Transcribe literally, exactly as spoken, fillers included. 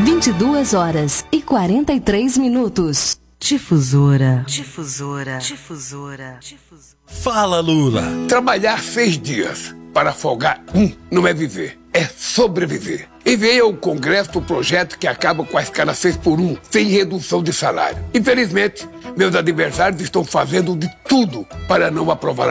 vinte e duas horas e quarenta e três minutos. Difusora. Difusora. Difusora. Difusora. Fala, Lula. Trabalhar seis dias para folgar um não é viver, é sobreviver. Enviei ao Congresso o projeto que acaba com a escala seis por um, sem redução de salário. Infelizmente, meus adversários estão fazendo de tudo para não aprovar